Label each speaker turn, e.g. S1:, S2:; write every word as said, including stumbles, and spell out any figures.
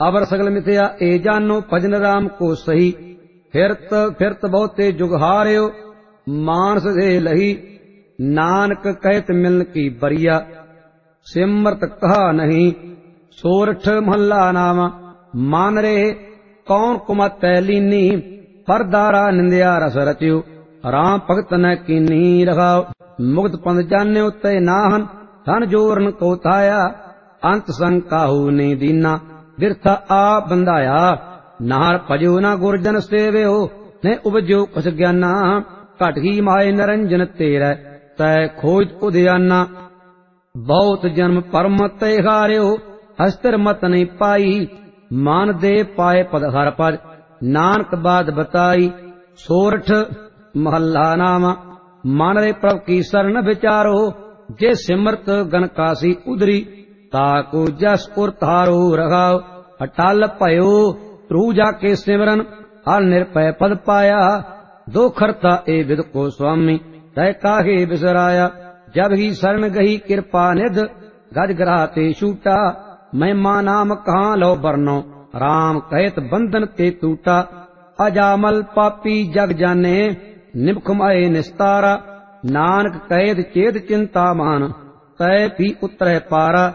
S1: अवर सगल मिथ्या ए जानो भजन राम को सही। फिरत फिरत बहुते जुग हार्यो मानस दे लही। नानक कहत मिलन की बरिया सिमरत कहा नहीं। सोरठ महला नाम मान रे कौन कुमत लीनी। परदारा निंदिया रस रच्यो राम भगत न कीनी रखाओ। मुक्त पंथ जाने उत्ते नाहन धन जोरन को थाया। अंत संकाहू ने दीना बिरथा आ बंधाया। नार भजो ना गुरजन सेव्यो ने उपजो कुछ ज्ञाना। घट ही माए निरंजन तेरै तै खोज उदयाना। बहुत जन्म परम ते हार्यो हस्तर मत नहीं पाई। मान दे पाए पद हर पद नानक बात बताई। सोरठ महला नाम मान रे प्रभ की शरण विचारो। जे सिमरत गन कासी उदरी ताको जस उर तारो रखाओ। अटल भयो रू जाके सिमरन हर निरपय पद पाया। दो खरता ए विद को स्वामी तय काहे बिसराया। जब ही शरण गही कृपा निध गज ग्राते छूटा। महिमा नाम कहाँ लो बरनो राम कहत बंधन ते टूटा। अजामल पापी जग जाने निमख माए निस्तारा। नानक कहत चेत चिंता मान तय भी उतरे पारा।